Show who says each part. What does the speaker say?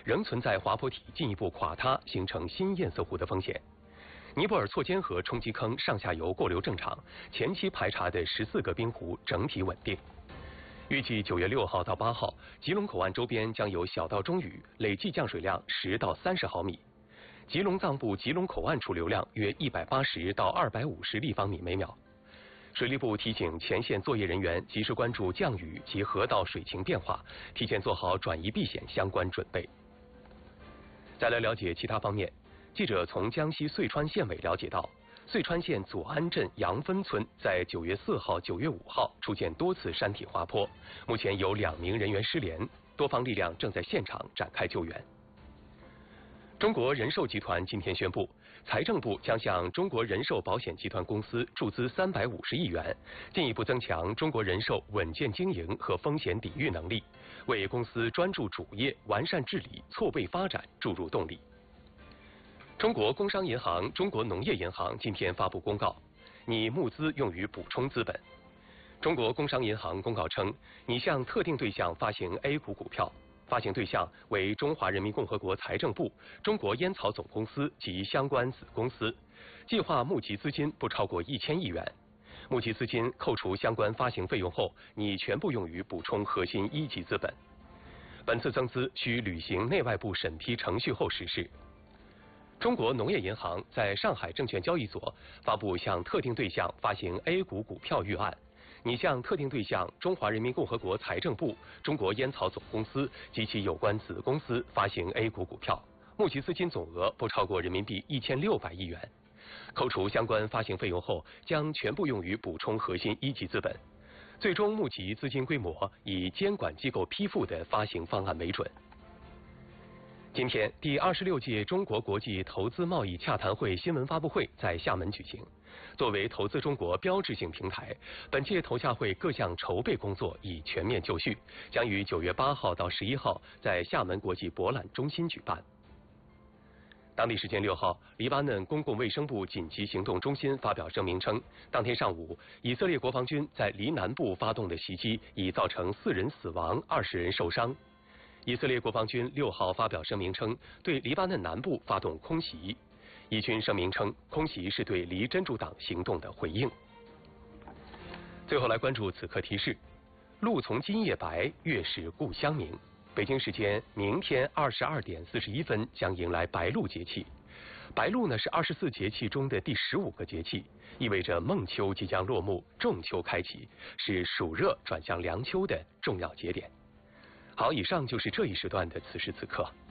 Speaker 1: 仍存在滑坡体进一步垮塌，形成新堰塞湖的风险。尼泊尔错尖河冲积坑上下游过流正常，前期排查的14个冰湖整体稳定。预计9月6号到8号，吉隆口岸周边将有小到中雨，累计降水量10到30毫米。吉隆藏布吉隆口岸储流量约180到250立方米每秒。水利部提醒前线作业人员及时关注降雨及河道水情变化，提前做好转移避险相关准备。再来了解其他方面，记者从江西遂川县委了解到，遂川县左安镇杨分村在9月4号、9月5号出现多次山体滑坡，目前有2名人员失联，多方力量正在现场展开救援。中国人寿集团今天宣布，财政部将向中国人寿保险集团公司注资350亿元，进一步增强中国人寿稳健经营和风险抵御能力，为公司专注主业、完善治理、错位发展注入动力。中国工商银行、中国农业银行今天发布公告，拟募资用于补充资本。中国工商银行公告称，拟向特定对象发行 A 股股票。发行对象为中华人民共和国财政部、中国烟草总公司及相关子公司，计划募集资金不超过1000亿元。募集资金扣除相关发行费用后，拟全部用于补充核心一级资本。本次增资需履行内外部审批程序后实施。中国农业银行在上海证券交易所发布向特定对象发行 A 股股票预案。拟向特定对象中华人民共和国财政部、中国烟草总公司及其有关子公司发行 A 股股票，募集资金总额不超过人民币1600亿元。扣除相关发行费用后，将全部用于补充核心一级资本。最终募集资金规模以监管机构批复的发行方案为准。今天，第26届中国国际投资贸易洽谈会新闻发布会在厦门举行。作为投资中国标志性平台，本届投洽会各项筹备工作已全面就绪，将于9月8号到11号在厦门国际博览中心举办。当地时间6号，黎巴嫩公共卫生部紧急行动中心发表声明称，当天上午，以色列国防军在黎南部发动的袭击已造成4人死亡、20人受伤。以色列国防军6号发表声明称，对黎巴嫩南部发动空袭。以军声明称，空袭是对黎真主党行动的回应。最后来关注此刻提示：路从今夜白，月是故乡明。北京时间明天22点41分将迎来白露节气。白露呢是24节气中的第15个节气，意味着孟秋即将落幕，仲秋开启，是暑热转向凉秋的重要节点。好，以上就是这一时段的此时此刻。